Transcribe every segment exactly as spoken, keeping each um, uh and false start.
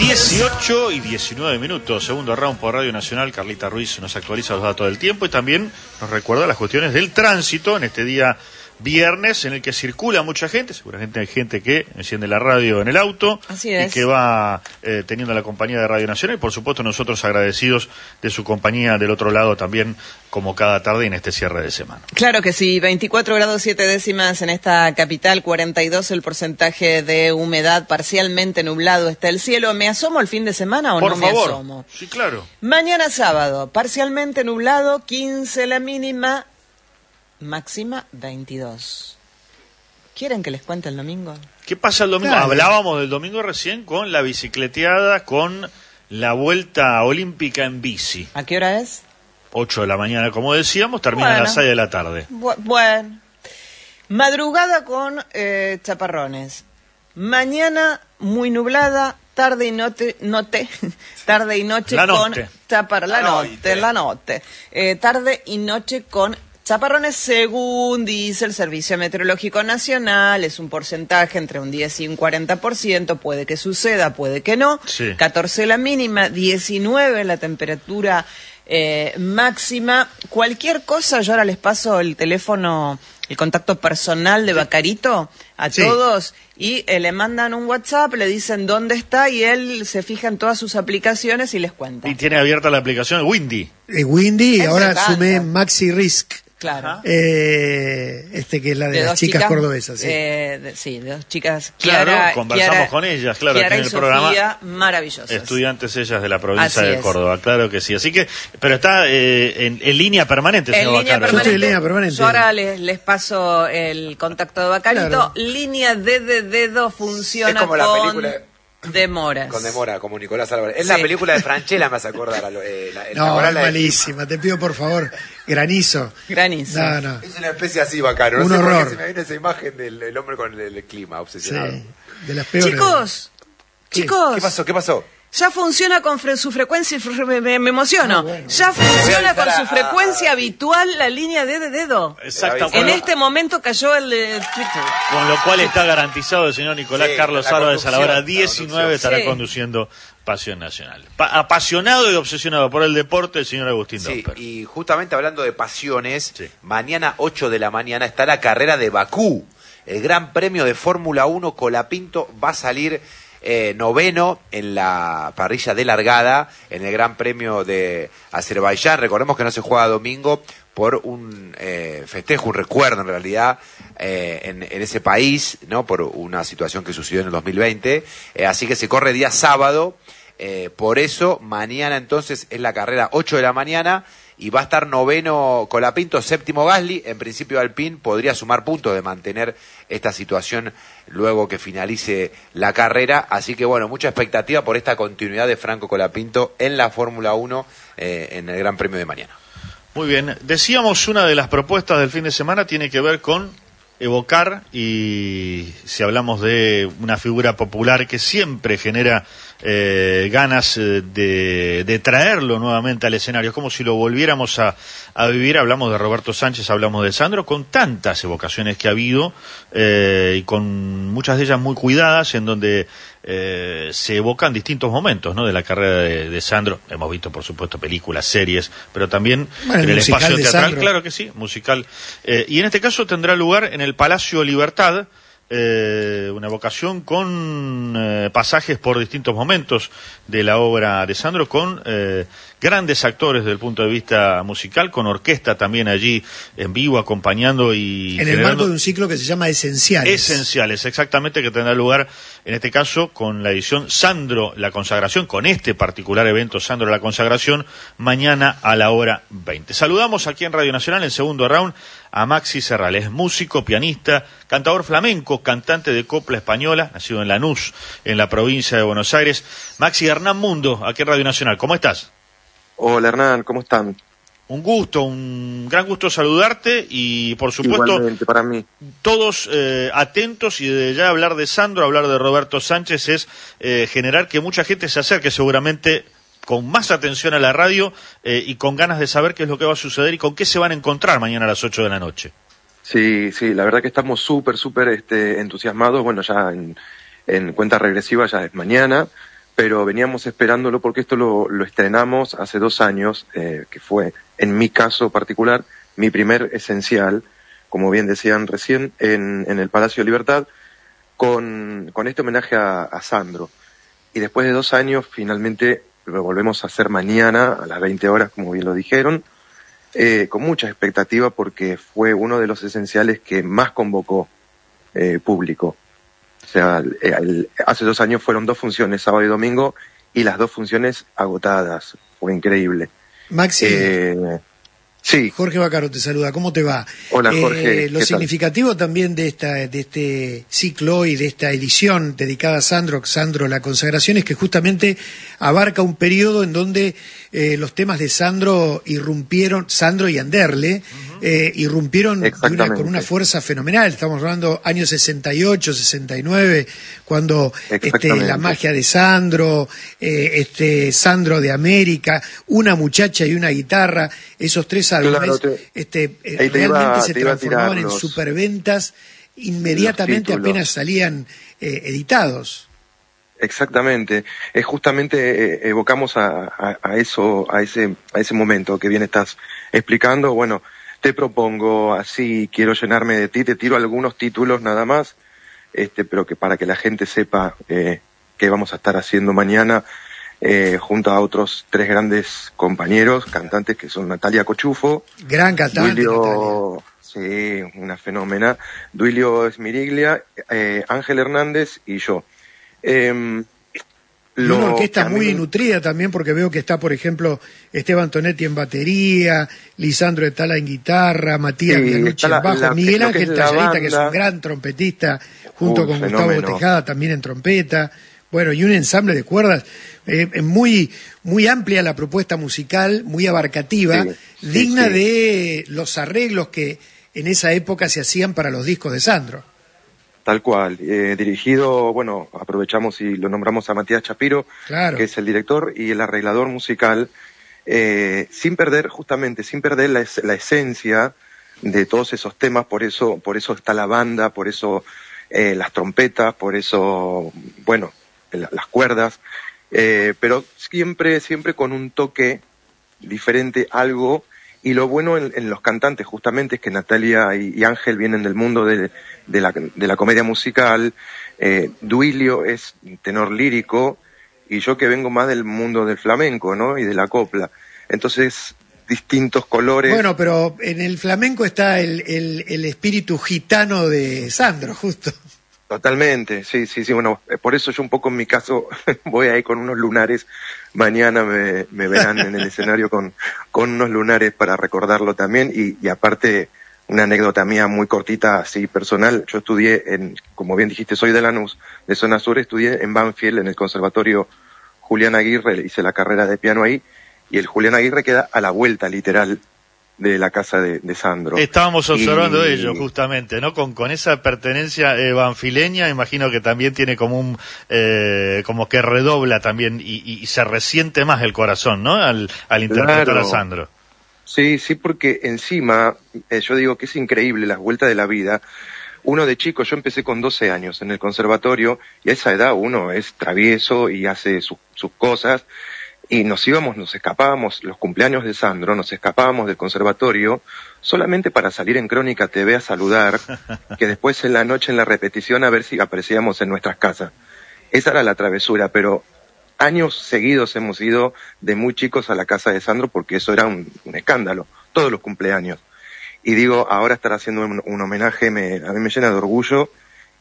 dieciocho y diecinueve minutos, segundo round por Radio Nacional. Carlita Ruiz nos actualiza los datos del tiempo y también nos recuerda las cuestiones del tránsito en este día viernes en el que circula mucha gente. Seguramente hay gente que enciende la radio en el auto. Así es. Y que va eh, teniendo la compañía de Radio Nacional y por supuesto nosotros agradecidos de su compañía del otro lado también, como cada tarde en este cierre de semana. Claro que sí, veinticuatro grados siete décimas en esta capital, cuarenta y dos el porcentaje de humedad, parcialmente nublado está el cielo. ¿Me asomo el fin de semana o por no favor. me asomo? Sí, claro. Mañana sábado, parcialmente nublado, quince la mínima, máxima veintidós. ¿Quieren que les cuente el domingo? ¿Qué pasa el domingo? Claro. Hablábamos del domingo recién con la bicicleteada, con la vuelta olímpica en bici. ¿A qué hora es? ocho de la mañana, como decíamos, termina Bueno. a las seis de la tarde. Bu- bueno. Madrugada con eh, chaparrones. Mañana muy nublada, tarde y noche, note, tarde y noche La con notte. chapar, la, La noche, noite. la noche. Eh, tarde y noche con chaparrones, según dice el Servicio Meteorológico Nacional, es un porcentaje entre un diez y un cuarenta por ciento, puede que suceda, puede que no. Sí. catorce la mínima, diecinueve la temperatura eh, máxima. Cualquier cosa, yo ahora les paso el teléfono, el contacto personal de Bacarito a Sí. todos y eh, le mandan un WhatsApp, le dicen dónde está y él se fija en todas sus aplicaciones y les cuenta. Y tiene abierta la aplicación Windy. Eh, Windy, y Ese ahora canta. sumé Maxi Risk, Claro. eh, este que es la de, las dos chicas, cordobesas. Sí. eh, de, sí, de dos chicas. Claro, Kiara, conversamos Kiara- con ellas, claro, Kiara aquí en y el programa. Sofía, maravillosas. Estudiantes ellas de la provincia Así de es. Córdoba, claro que sí. Así que, pero está eh, en, en línea permanente, En señor línea Bacaro. Yo estoy permanente. en línea permanente. Yo ahora les, les paso el contacto de Bacarito. Claro. Línea D de dedo funciona Es como la con película- demoras. Con demora, como Nicolás Álvarez. Es Sí. la película de Franchella, me hace acordar. a lo- eh, la, el- No, ahora es la de- malísima. Te pido por favor, granizo. Granizo. No, no. Es una especie así bacano. No Un sé por qué horror. se me viene esa imagen del el hombre con el, el clima obsesionado. Sí, de las peores. Chicos, ¿Qué? chicos. ¿Qué pasó? ¿Qué pasó? Ya funciona con fre- su frecuencia, y fre- me, me- me emociono. Ah, bueno. Ya Voy a funciona avisar con su a- frecuencia a- habitual la línea D de dedo. Exacto. En Con En lo, este momento cayó el de Twitter. con lo cual está garantizado el señor Nicolás Sí, Carlos la Álvarez a la hora conducción, la diecinueve conducción. estará Sí. conduciendo Pasión Nacional. Pa- apasionado y obsesionado por el deporte, el señor Agustín Sí, Domper. y justamente hablando de pasiones, Sí. mañana ocho de la mañana está la carrera de Bakú. El Gran Premio de Fórmula uno Colapinto va a salir eh, noveno en la parrilla de largada en el Gran Premio de Azerbaiyán. Recordemos que no se juega domingo por un eh, festejo, un recuerdo en realidad eh, en, en ese país, ¿no? Por una situación que sucedió en el dos mil veinte. Eh, así que se corre día sábado. Eh, por eso, mañana entonces es la carrera ocho de la mañana y va a estar noveno Colapinto, séptimo Gasly. En principio Alpine podría sumar puntos de mantener esta situación luego que finalice la carrera. Así que bueno, mucha expectativa por esta continuidad de Franco Colapinto en la Fórmula uno eh, en el Gran Premio de mañana. Muy bien, decíamos una de las propuestas del fin de semana tiene que ver con evocar, y si hablamos de una figura popular que siempre genera eh, ganas eh, de, de traerlo nuevamente al escenario, es como si lo volviéramos a, a vivir. Hablamos de Roberto Sánchez, hablamos de Sandro, con tantas evocaciones que ha habido eh, y con muchas de ellas muy cuidadas, en donde eh, se evocan distintos momentos, ¿no?, de la carrera de, de Sandro. Hemos visto, por supuesto, películas, series, pero también Bueno, en el el musical espacio de teatral, Sandro. claro que sí, musical. Eh, y en este caso tendrá lugar en el Palacio Libertad, eh, una evocación con eh, pasajes por distintos momentos de la obra de Sandro, con eh, grandes actores desde el punto de vista musical, con orquesta también allí en vivo acompañando y En el generando marco de un ciclo que se llama Esenciales. esenciales, exactamente, que tendrá lugar en este caso con la edición Sandro la Consagración, con este particular evento Sandro la Consagración, mañana a la hora veinte. Saludamos aquí en Radio Nacional en segundo round a Maxi Serral. Es músico, pianista, cantador flamenco, cantante de copla española, nacido en Lanús, en la provincia de Buenos Aires. Maxi, Hernán Mundo, aquí en Radio Nacional. ¿Cómo estás? Hola Hernán, ¿cómo están? Un gusto, un gran gusto saludarte y por supuesto Igualmente para mí. todos eh, atentos, y de ya hablar de Sandro, hablar de Roberto Sánchez es eh, generar que mucha gente se acerque seguramente con más atención a la radio eh, y con ganas de saber qué es lo que va a suceder y con qué se van a encontrar mañana a las ocho de la noche. Sí, sí, la verdad que estamos súper, súper este, entusiasmados. Bueno, ya en, en cuenta regresiva ya es mañana, pero veníamos esperándolo porque esto lo, lo estrenamos hace dos años, eh, que fue, en mi caso particular, mi primer esencial, como bien decían recién, en, en el Palacio de Libertad, con, con este homenaje a, a Sandro. Y después de dos años, finalmente lo volvemos a hacer mañana, a las veinte horas, como bien lo dijeron, eh, con mucha expectativa porque fue uno de los esenciales que más convocó eh, público. O sea, el, el, hace dos años fueron dos funciones, sábado y domingo, y las dos funciones agotadas. Fue increíble. Maxi, eh, sí. Jorge Baccaro te saluda, ¿cómo te va? Hola, Jorge. Eh, lo significativo tal? también de esta de este ciclo y de esta edición dedicada a Sandro, Sandro la consagración, es que justamente abarca un periodo en donde eh, los temas de Sandro irrumpieron, Sandro y Anderle, uh-huh. eh, irrumpieron de una, con una fuerza fenomenal. Estamos hablando años sesenta y ocho, sesenta y nueve, cuando este, la magia de Sandro, eh, este Sandro de América, una muchacha y una guitarra, esos tres álbumes claro, te, este, realmente iba, se transformaban en los, superventas inmediatamente apenas salían eh, editados. Exactamente, es justamente eh, evocamos a, a, a eso, a ese, a ese momento que bien estás explicando. Bueno, te propongo así, quiero llenarme de ti, te tiro algunos títulos nada más, este, pero que para que la gente sepa eh, qué vamos a estar haciendo mañana, eh, junto a otros tres grandes compañeros, cantantes que son Natalia Cochufo, gran cantante, Duilio, sí, una fenómena, Duilio Esmiriglia, eh, Ángel Hernández y yo. Eh, y una orquesta muy mí... nutrida también, porque veo que está, por ejemplo, Esteban Tonetti en batería, Lisandro Etala en guitarra, Matías sí, Bianucci en bajo, la, Miguel Ángel Tallarita, que es un gran trompetista, junto uh, con fenómeno. Gustavo Tejada también en trompeta, bueno, y un ensamble de cuerdas, eh, muy, muy amplia la propuesta musical, muy abarcativa, sí, digna sí, sí. de los arreglos que en esa época se hacían para los discos de Sandro. Tal cual, eh, dirigido, bueno, aprovechamos y lo nombramos a Matías Chapiro, claro. que es el director y el arreglador musical, eh, sin perder, justamente, sin perder la, la esencia de todos esos temas, por eso, por eso está la banda, por eso eh, las trompetas, por eso, bueno, la, las cuerdas, eh, pero siempre, siempre con un toque diferente, algo. Y lo bueno en, en los cantantes justamente es que Natalia y, y Ángel vienen del mundo de, de, la, de la comedia musical, eh, Duilio es tenor lírico y yo que vengo más del mundo del flamenco, ¿no? Y de la copla. Entonces, distintos colores. Bueno, pero en el flamenco está el, el, el espíritu gitano de Sandro, justo. Totalmente, sí, sí, sí, bueno, por eso yo un poco en mi caso voy ahí con unos lunares, mañana me, me verán en el escenario con, con unos lunares para recordarlo también y, y aparte una anécdota mía muy cortita, así personal, yo estudié en, como bien dijiste, soy de Lanús, de zona sur, estudié en Banfield, en el Conservatorio Julián Aguirre, hice la carrera de piano ahí y el Julián Aguirre queda a la vuelta literal de la casa de, de Sandro. Estábamos observando y... ello justamente, ¿no? Con, con esa pertenencia eh, banfileña, imagino que también tiene como un, eh, como que redobla también y, y, y se resiente más el corazón, ¿no? Al, al interpretar claro. a Sandro. Sí, sí, porque encima, eh, yo digo que es increíble las vueltas de la vida. Uno de chico, yo empecé con doce años en el conservatorio y a esa edad uno es travieso y hace su, sus cosas. Y nos íbamos, nos escapábamos, los cumpleaños de Sandro, nos escapábamos del conservatorio solamente para salir en Crónica T V a saludar, que después en la noche en la repetición a ver si aparecíamos en nuestras casas. Esa era la travesura, pero años seguidos hemos ido de muy chicos a la casa de Sandro porque eso era un, un escándalo, todos los cumpleaños. Y digo, ahora estar haciendo un, un homenaje me, a mí me llena de orgullo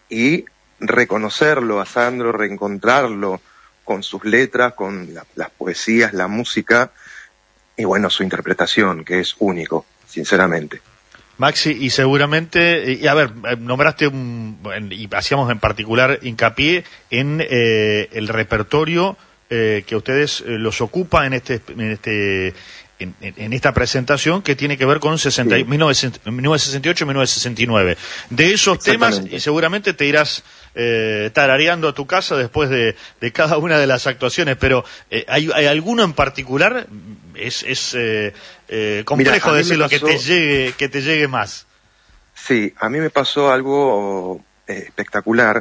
y reconocerlo a Sandro, reencontrarlo con sus letras, con la, las poesías, la música y bueno, su interpretación, que es único, sinceramente. Maxi, y seguramente, y a ver, nombraste un, y hacíamos en particular hincapié en eh, el repertorio eh, que a ustedes eh, los ocupa en este, en este, en, en esta presentación que tiene que ver con sesenta, sí. mil novecientos sesenta y ocho a mil novecientos sesenta y nueve. De esos temas, y seguramente te irás eh, tarareando a tu casa después de, de cada una de las actuaciones, pero eh, ¿hay, hay alguno en particular? Es, es eh, eh, complejo Mira, decirlo, pasó... que te llegue, que te llegue más. Sí, a mí me pasó algo eh, espectacular,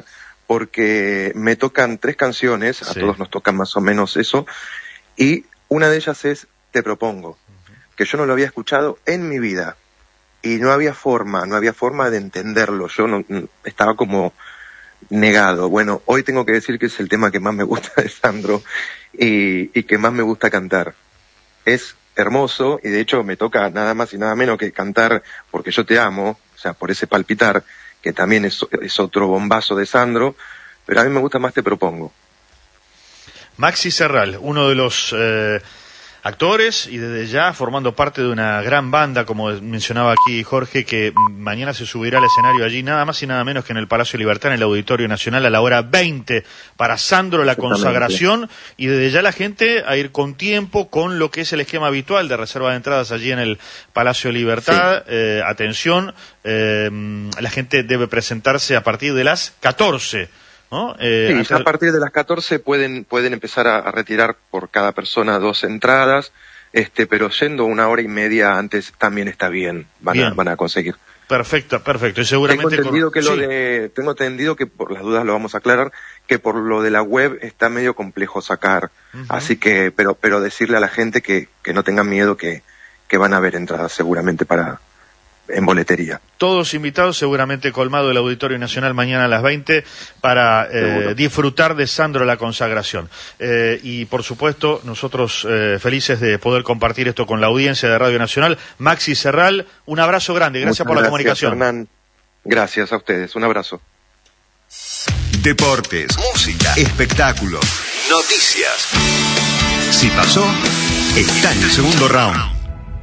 porque me tocan tres canciones, a Sí. todos nos tocan más o menos eso, y una de ellas es Te Propongo, que yo no lo había escuchado en mi vida, y no había forma, no había forma de entenderlo, yo no, estaba como negado. Bueno, hoy tengo que decir que es el tema que más me gusta de Sandro, y, y que más me gusta cantar. Es hermoso, y de hecho me toca nada más y nada menos que cantar Porque Yo Te Amo, o sea, por ese palpitar, que también es, es otro bombazo de Sandro, pero a mí me gusta más Te Propongo. Maxi Serral, uno de los eh, actores y desde ya formando parte de una gran banda, como mencionaba aquí Jorge, que mañana se subirá al escenario allí nada más y nada menos que en el Palacio Libertad, en el Auditorio Nacional, a la hora veinte, para Sandro la consagración, y desde ya la gente a ir con tiempo con lo que es el esquema habitual de reserva de entradas allí en el Palacio Libertad. Sí. Eh, atención, eh, la gente debe presentarse a partir de las catorce. ¿No? Eh, sí, hacer... a partir de las catorce pueden pueden empezar a, a retirar por cada persona dos entradas, este, pero yendo una hora y media antes también está bien, van, bien. A, van a conseguir. Perfecto, perfecto. Y seguramente tengo entendido con... que lo sí. de, tengo entendido que por las dudas lo vamos a aclarar, que por lo de la web está medio complejo sacar, uh-huh. Así que, pero pero decirle a la gente que, que no tengan miedo, que, que van a haber entradas seguramente para en boletería. Todos invitados, seguramente colmado el Auditorio Nacional mañana a las veinte para eh, disfrutar de Sandro la consagración. Eh, y por supuesto, nosotros eh, felices de poder compartir esto con la audiencia de Radio Nacional. Maxi Serral, un abrazo grande, gracias Muchas por la gracias, comunicación. Hernán. Gracias a ustedes, un abrazo. Deportes, música, espectáculos, noticias. Si pasó, está en el segundo round.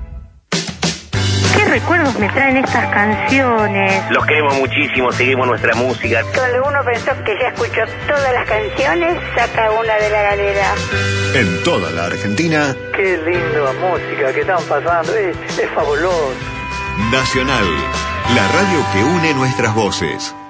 ¿Qué recuerdos me traen estas canciones? Los queremos muchísimo, seguimos nuestra música. Cuando uno pensó que ya escuchó todas las canciones, saca una de la galera. En toda la Argentina. Qué linda música que están pasando, es, es fabuloso. Nacional, la radio que une nuestras voces.